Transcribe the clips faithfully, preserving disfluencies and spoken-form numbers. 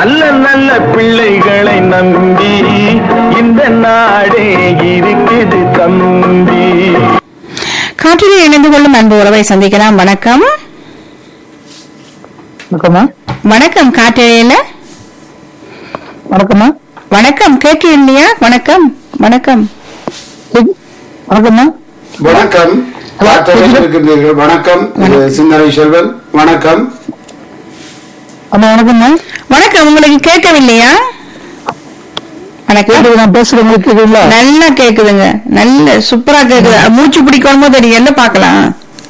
நல்ல நல்ல பிள்ளைகளை நம்பி இந்த நாடே இருக்குது தம்பி. காற்றிலே இணைந்து கொள்ளும் அன்பு உறவை சந்திக்கலாம். வணக்கம். வணக்கம்மா. வணக்கம். காற்றில வணக்கம்மா. வணக்கம். கேட்க இல்லையா? வணக்கம். வணக்கம். வணக்கம்மா. வணக்கம். இருக்கின்றீர்கள். வணக்கம். சிந்தனை செல்வன். வணக்கம். அம்மா வணக்கம்மா. வணக்கம். உங்களுக்கு கேட்கவில்லையா? வணக்கம். நான் பேசுறேன், உங்களுக்கு கேக்குதுங்களா? நல்லா கேக்குதுங்க. நல்ல சூப்பரா கேக்குது. மூச்சு பிடிக்கணுமோ தெரியல, பாக்கலாம்.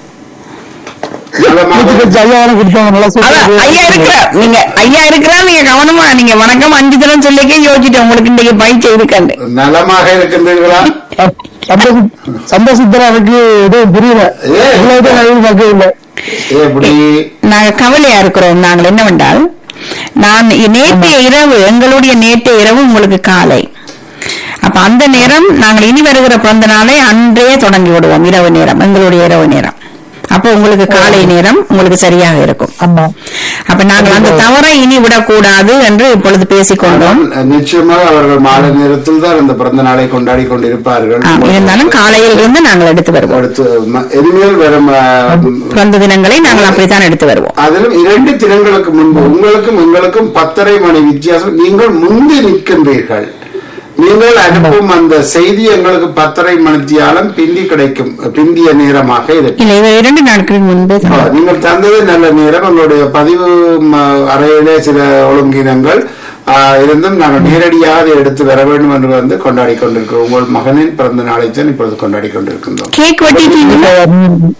ஐயா இருக்கிற நீங்க ஐயா இருக்கிறா நீங்க கவனமா நீங்க வணக்கம் அஞ்சு தினம் சொல்லிக்கே யோசிச்சுட்டு உங்களுக்கு இன்றைக்கு பயிற்சி இருக்காண்டு. நலமாக இருக்கின்றீர்களா? சந்தோஷத்துல எனக்கு எதுவும் புரியல. நாங்க கவலையா இருக்கிறோம். நாங்கள் என்னவென்றால், நான் நேற்றைய இரவு எங்களுடைய நேற்றைய இரவு உங்களுக்கு காலை, அப்ப அந்த நேரம் நாங்கள் இனி வருகிற பிறந்த நாளை அன்றே தொடங்கி விடுவோம். இரவு நேரம் எங்களுடைய இரவு நேரம். அப்போ உங்களுக்கு காலை நேரம் உங்களுக்கு சரியாக இருக்கும். அப்ப நாங்கள் அந்த தவறை இனி விடக்கூடாது என்று இப்பொழுது பேசிக்கொண்டோம். நிச்சயமாக அவர்கள் மாலை நேரத்தில் தான் இந்த பிறந்த நாளை கொண்டாடி கொண்டிருப்பார்கள். இருந்தாலும் காலையில் இருந்து நாங்கள் எடுத்து வருவோம். அடுத்து இனிமேல் வரும் பிறந்த தினங்களை நாங்கள் அப்படித்தான் எடுத்து வருவோம். அதிலும் இரண்டு தினங்களுக்கு முன்பு உங்களுக்கும் எங்களுக்கும் பத்தரை மணி வித்தியாசம். நீங்கள் முந்தி நிற்கின்றீர்கள். நீங்கள் அனுப்பும் அந்த செய்தி எங்களுக்கு பத்தரை மணித்தியாலம் பிந்தி கிடைக்கும், பிந்திய நேரமாக இருக்கும். இரண்டு நாட்களுக்கு முன்பு நீங்கள் தந்தது நல்ல நேரம். உங்களுடைய பதிவு அறையிலே சில ஒழுங்கினங்கள் இருந்தும் நாங்கள் நேரடியாக எடுத்து வர வேண்டும் என்று வந்து கொண்டாடி கொண்டிருக்கிறோம். உங்கள் மகனின் பிறந்த நாளை தான் இப்பொழுது கொண்டாடி கொண்டிருக்கின்றோம். கேக் வெட்டிட்டீங்க?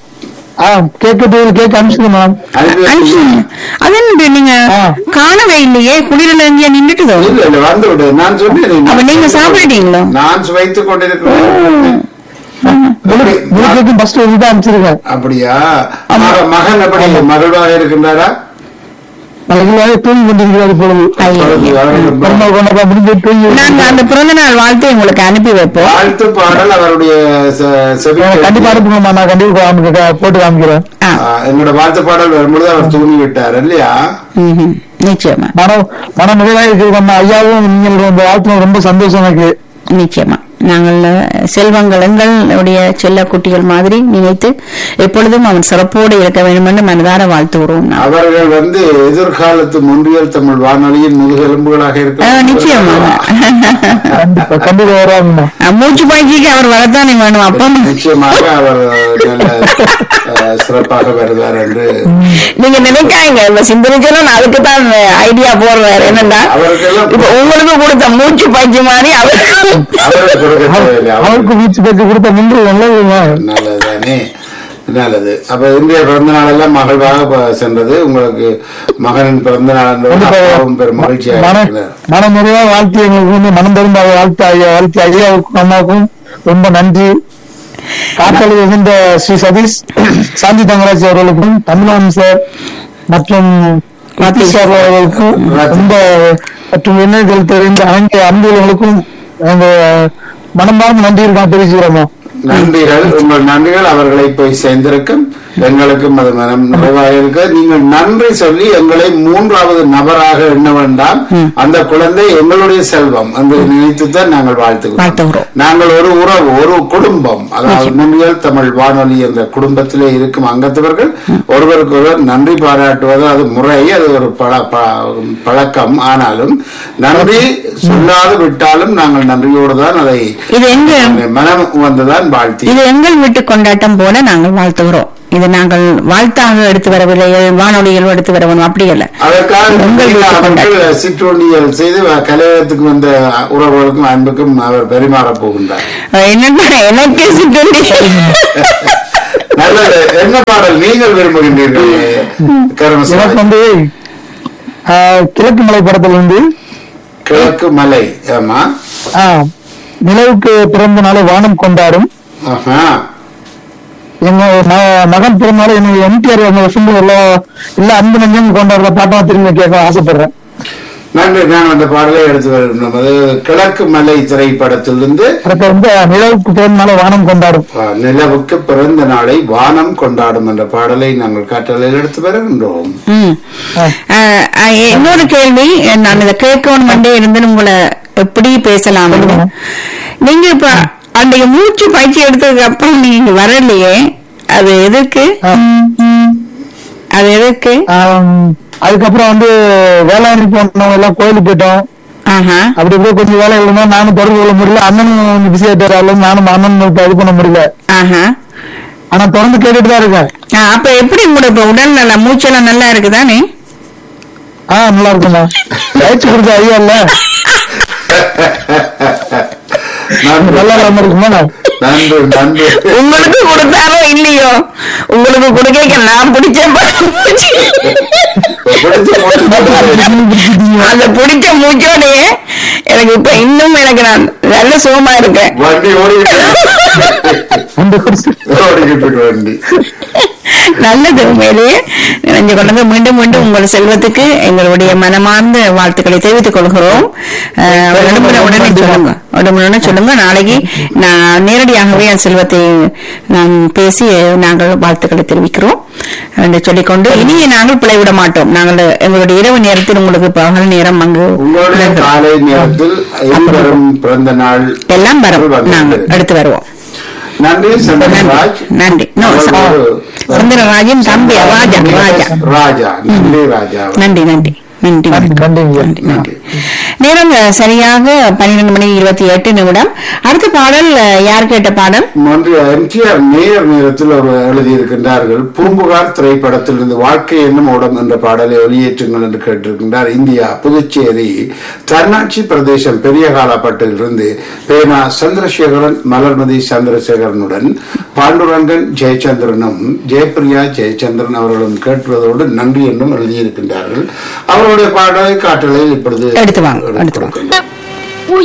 நீங்க காணவே இல்லையே, குளிரில் இங்கே நின்றுட்டு வந்து விடு. நான் சொன்னேன். நீங்க சாப்பிட்டீங்களா? நான் சுவைத்துக் கொண்டிருக்கிறேன். அப்படியா? மகன் எப்படி மகிழ்வாக இருக்கின்றாரா? அந்த பிறந்த நாள் வாழ்த்து உங்களுக்கு அனுப்பி வைப்போம். வாழ்த்து பாடல் அவருடைய போட்டு காமிக்கிறேன். என்னோட வாழ்த்து பாடல் வரும்பொழுது அவர் தூங்கி விட்டார் இல்லையா? நிச்சயமா மனம் மன நிறைவாக இருக்கிற ஐயாவும் நீங்கள் வாழ்த்து ரொம்ப சந்தோஷம் எனக்கு. நிச்சயமா நாங்கள் செல்வங்கள் எங்களுடைய செல்ல குட்டிகள் மாதிரி நினைத்து எப்பொழுதும் அவன் சிறப்போடு இருக்க வேண்டும் என்று மனதார வாழ்த்துகிறோம். அவர்கள் வந்து எதிர்காலத்து முன்றியல் தமிழ் வானொலியின் முதுகெலும்புகளாக இருக்க நிச்சயமாக மூச்சு பயிற்சிக்கு அவர் வரத்தானே வேணும். அப்ப நிச்சயமாக அவர் சிறப்பாக வருவார் என்று நீங்க நினைக்காங்க. சிந்தனைச்சலும் அதுக்குதான் ஐடியா போடுறாரு. என்னன்னா இப்ப உங்களுக்கு கொடுத்த மூச்சு பயிற்சி மாதிரி அவருக்கு அவருக்கு மூச்சு பயிற்சி கொடுத்த முன்பு நல்லதுதானே. நல்லது. அப்ப இந்திய பிறந்த நாள் எல்லாம் மகிழ்வாக சென்றது. உங்களுக்கு மகனின் பிறந்த நாள் பெரும் மகிழ்ச்சியாக மன நிறைவா வாழ்த்து எங்களுக்கு வந்து மனம் பெருந்த வாழ்த்து ஐயா வாழ்த்து ஐயாவுக்கும் அம்மாவுக்கும் ரொம்ப நன்றி. காத்தலை இருந்த ஸ்ரீ சதீஷ் சாந்தி தங்கராஜ் அவர்களுக்கும் தமிழ்நாடு சார் மற்றும் சார் அவர்களுக்கும் ரொம்ப மற்றும் இணையத்தில் தெரிந்த அனைத்து அன்புகளுக்கும் மனமார்ந்த நன்றி இருக்கா தெரிவிச்சுக்கிறோம். நன்றிகள். உங்கள் நன்றிகள் அவர்களை போய் சேர்ந்திருக்கும். எங்களுக்கும் அது மனம் நிறைவாக இருக்க. நீங்கள் நன்றி சொல்லி எங்களை மூன்றாவது நபராக எண்ண வேண்டாம். அந்த குழந்தை எங்களுடைய செல்வம் என்று நினைத்துத்தான் நாங்கள் வாழ்த்துக்கிறோம். நாங்கள் ஒரு உறவு, ஒரு குடும்பம். அதாவது முன்னியல் தமிழ் வானொலி என்ற குடும்பத்திலே இருக்கும் அங்கத்தவர்கள் ஒருவருக்கு ஒருவர் நன்றி பாராட்டுவது அது முறை, அது ஒரு பழக்கம். ஆனாலும் நன்றி சொல்லாது விட்டாலும் நாங்கள் நன்றியோடு தான் அதை மனம் வந்துதான் வாழ்த்தி. இது எங்கள் வீட்டு கொண்டாட்டம் போல நாங்கள் வாழ்த்துகிறோம். இது நாங்கள் வாழ்த்தாக எடுத்து வரவில்லை, வானொலிகள் எடுத்து வரணும் அப்படி அல்ல. அதற்காக சிற்றுண்டியல் செய்து கலையகத்துக்கு வந்த உறவுகளுக்கும் அன்புக்கும் அவர் பரிமாற போகின்றார். என்னன்னா எனக்கு சிற்றுண்டி நல்லது. என்ன பாடல் நீங்கள் விரும்புகின்றீர்கள்? எனக்கு வந்து கிழக்கு மலை படத்துல வந்து கிழக்கு மலை. ஆமா. நிலவுக்கு பிறந்த நாளை வானம் கொண்டாடும். எங்க மகன் பிறந்தாலும் எனக்கு எம்டிஆர் எல்லா எல்லா அன்பு நெஞ்சம் கொண்டாடுற பாட்டா திரும்பி கேட்க ஆசைப்படுறேன். நன்றி. நான் அந்த பாடலை எடுத்து வருகின்றோம். அது கிழக்கு மலை திரைப்படத்திலிருந்து அடுத்து வந்து நிலவுக்கு பிறந்தநாளை வானம் கொண்டாடும். அஹ், நிலவுக்கு பிறந்த நாளை வானம் கொண்டாடும் என்ற பாடலை நாங்கள் காற்றலையில் எடுத்து வருகின்றோம். ம். அஹ், அஹ், இன்னொரு கேள்வி, நான் இதை கேட்கணும் மண்டே இருந்து உங்களை எப்படி பேசலாம். நீங்க இப்ப அன்றைய மூச்சு பயிற்சி எடுத்ததுக்கு அப்புறம் நீங்க வரலையே, அது எதுக்கு? அது எதுக்கு? ஆம், அதுக்கப்புறம் வந்து வேளாண் போனவங்க எல்லாம் கோயிலுக்கு போயிட்டோம். ஆஹா. அப்படி இப்படியே கொஞ்சம் வேலைகள் இருந்தா நானும் தொடர்பு கொள்ள முடியல. அண்ணனும் கொஞ்சம் பிஸி ஆயிட்டாரு, நானும் அண்ணன் இது பண்ண முடியல. ஆஹா. ஆனா தொடர்ந்து கேட்டுட்டு தான் இருக்கேன். ஆ, அப்ப எப்படி உங்களோட இப்ப உடல் நல்லா மூச்செல்லாம் நல்லா இருக்குதானே? ஆஹ் நல்லா இருக்குமா, பயிற்சி கொடுத்த ஐயா இல்ல நல்லா இல்லாம இருக்குமா? நன்றி நன்றி. உங்களுக்கு கொடுத்தாரோ இல்லையோ, உங்களுக்கு கொடுக்க நான் பிடிச்சேன். அந்த பிடிச்ச மூச்சோடையே எனக்கு இப்ப இன்னும் எனக்கு நான் நல்ல சுகமா இருக்கேன். வண்டி ஓடிக்கிட்டு ஓடிக்கிட்டு இருக்கு வண்டி. நல்லது. உண்மையிலேயே நினைஞ்சு கொண்டு மீண்டும் மீண்டும் உங்கள் செல்வத்துக்கு எங்களுடைய மனமார்ந்த வாழ்த்துக்களை தெரிவித்துக் கொள்கிறோம். உடனே உடனே சொல்லுங்க, உடனே சொல்லுங்க. நாளைக்கு நான் நேரடியாகவே என் செல்வத்தை நான் பேசி நாங்கள் வாழ்த்துக்களை தெரிவிக்கிறோம் என்று சொல்லிக்கொண்டு இனியே நாங்கள் பிழைவிட மாட்டோம். நாங்கள் எங்களுடைய இரவு நேரத்தில் உங்களுக்கு பகல் நேரம் அங்கு உங்களுடைய காலை நேரத்தில் பிறந்த நாள் எல்லாம் வரும், நாங்கள் எடுத்து வருவோம். நன்றி சந்திரராஜ். நன்றி. சந்திரராஜின் தம்பி ராஜா. ராஜா ராஜா நன்றி ராஜா. நன்றி நன்றி நன்றி நன்றி நன்றி. நேரம் சரியாக பன்னிரண்டு மணி இருபத்தி எட்டு நிமிடம். அடுத்த பாடல் யார் கேட்ட பாடல்? எம்ஜிஆர் நேர் நேரத்தில் ஒரு எழுதியிருக்கின்றார்கள். பூம்புகார் திரைப்படத்தில் இருந்து வாழ்க்கை என்னும் ஓடம் என்ற பாடலை ஒளியேற்றுங்கள் என்று கேட்டிருக்கின்றார். இந்தியா புதுச்சேரி தன்னாட்சி பிரதேசம் பெரியகாலப்பட்டில் இருந்து பேனா சந்திரசேகரன் மலர்மதி சந்திரசேகரனுடன் பாண்டுரங்கன் ஜெயச்சந்திரனும் ஜெயபிரியா ஜெயச்சந்திரன் அவர்களும் கேட்டுவதோடு நன்றி என்றும் எழுதியிருக்கின்றார்கள். அவருடைய பாடலை காற்றலை இப்பொழுது எடுத்து வாங்க.